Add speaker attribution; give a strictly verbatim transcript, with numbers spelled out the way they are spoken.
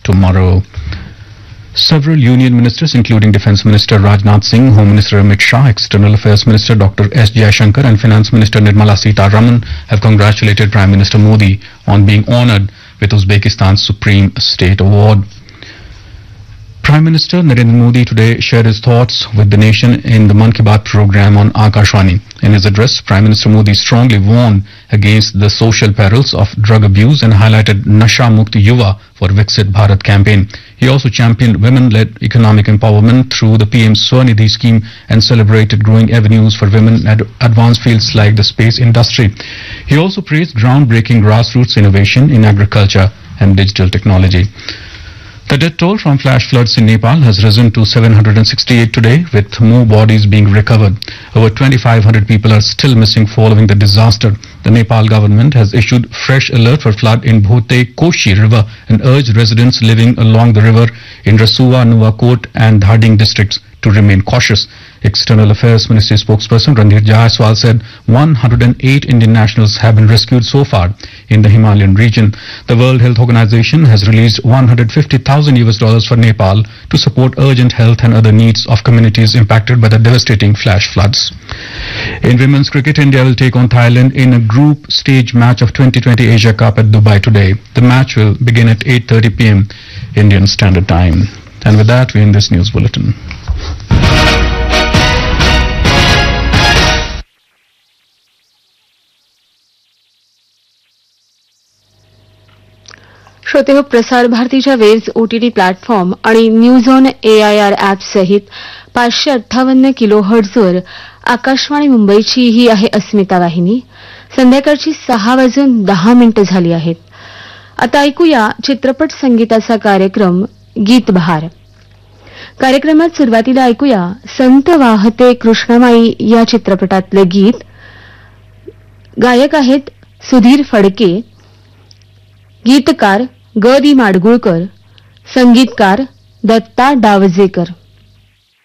Speaker 1: tomorrow. Several union ministers, including Defence Minister Rajnath Singh, Home Minister Amit Shah, External Affairs Minister Doctor S. Jaishankar and Finance Minister Nirmala Sitaraman have congratulated Prime Minister Modi on being honoured with Uzbekistan's Supreme State Award. Prime Minister Narendra Modi today shared his thoughts with the nation in the Mann Ki Baat program on Akashvani. In his address, Prime Minister Modi strongly warned against the social perils of drug abuse and highlighted Nasha Mukti Yuva for Viksit Bharat campaign. He also championed women-led economic empowerment through the P M Swanidhi scheme and celebrated growing avenues for women at advanced fields like the space industry. He also praised groundbreaking grassroots innovation in agriculture and digital technology. The death toll from flash floods in Nepal has risen to seven hundred sixty-eight today, with more bodies being recovered. Over twenty-five hundred people are still missing following the disaster. The Nepal government has issued fresh alert for flood in Bhote Koshi River and urged residents living along the river in Rasua, Nuwakot and Dhading districts to remain cautious. External Affairs Ministry spokesperson Ranveer Jaiswal said one hundred eight Indian nationals have been rescued so far in the Himalayan region. The World Health Organization has released one hundred fifty thousand U S dollars for Nepal to support urgent health and other needs of communities impacted by the devastating flash floods. In women's cricket, India will take on Thailand in a group stage match of twenty twenty Asia Cup at Dubai today. The match will begin at eight thirty p m Indian Standard Time. And with that, we end this news bulletin.
Speaker 2: श्रोते हो, प्रसार भारतीच्या waves OTT platform आणि news on AIR app सहित पाचशे अठ्ठावन्न kilo हर्ट्झवर Akashvani मुंबईची ही आहे अस्मिता वाहिनी. संध्याकाळची सहा वाजून दहा मिनिटं झाली आहेत. आता ऐकूया चित्रपट संगीताचा कार्यक्रम गीत बहार. कार्यक्रमात सुरुवातीला ऐकूया संत वाहते कृष्णमाई या चित्रपटातले गीत. गायक आहेत सुधीर फडके, गीतकार ग दी माडगुळकर, संगीतकार दत्ता डावजेकर.